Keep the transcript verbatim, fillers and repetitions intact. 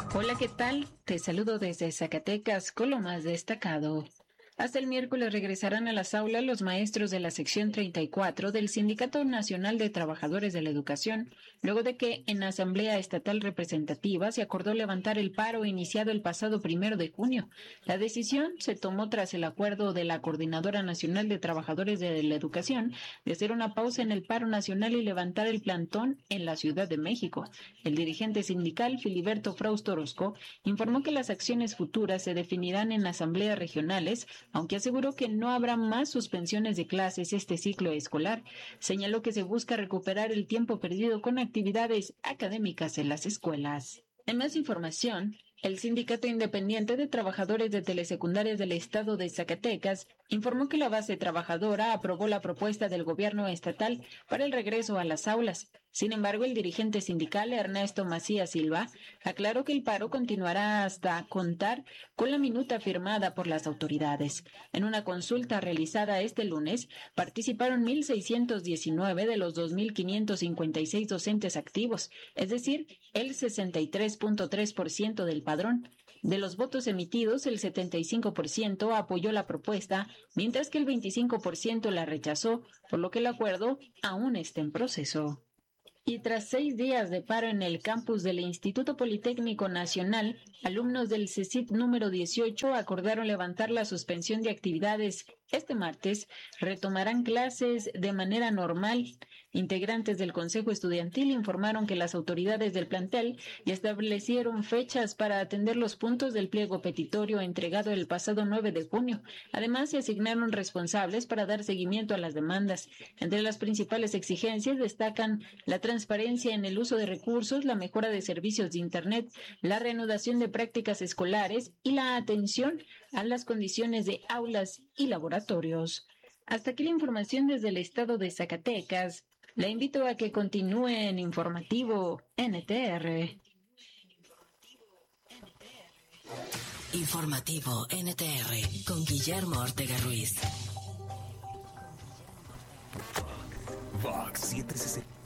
Hola, ¿qué tal? Te saludo desde Zacatecas con lo más destacado. Hasta el miércoles regresarán a las aulas los maestros de la sección treinta y cuatro del Sindicato Nacional de Trabajadores de la Educación, luego de que en Asamblea Estatal Representativa se acordó levantar el paro iniciado el pasado primero de junio. La decisión se tomó tras el acuerdo de la Coordinadora Nacional de Trabajadores de la Educación de hacer una pausa en el paro nacional y levantar el plantón en la Ciudad de México. El dirigente sindical Filiberto Frausto Orozco informó que las acciones futuras se definirán en asambleas regionales, aunque aseguró que no habrá más suspensiones de clases este ciclo escolar. Señaló que se busca recuperar el tiempo perdido con actividades académicas en las escuelas. En más información, el Sindicato Independiente de Trabajadores de Telesecundarias del Estado de Zacatecas informó que la base trabajadora aprobó la propuesta del gobierno estatal para el regreso a las aulas. Sin embargo, el dirigente sindical Ernesto Macías Silva aclaró que el paro continuará hasta contar con la minuta firmada por las autoridades. En una consulta realizada este lunes, participaron mil seiscientos diecinueve de los dos mil quinientos cincuenta y seis docentes activos, es decir, el sesenta y tres punto tres por ciento del padrón. De los votos emitidos, el setenta y cinco por ciento apoyó la propuesta, mientras que el veinticinco por ciento la rechazó, por lo que el acuerdo aún está en proceso. Y tras seis días de paro en el campus del Instituto Politécnico Nacional, alumnos del CECIT número dieciocho acordaron levantar la suspensión de actividades. Este martes retomarán clases de manera normal. Integrantes del Consejo Estudiantil informaron que las autoridades del plantel ya establecieron fechas para atender los puntos del pliego petitorio entregado el pasado nueve de junio. Además, se asignaron responsables para dar seguimiento a las demandas. Entre las principales exigencias destacan la transparencia en el uso de recursos, la mejora de servicios de Internet, la reanudación de prácticas escolares y la atención a las condiciones de aulas y laboratorios. Hasta aquí la información desde el estado de Zacatecas. La invito a que continúe en Informativo N T R. Informativo N T R con Guillermo Ortega Ruiz. Vox setecientos sesenta.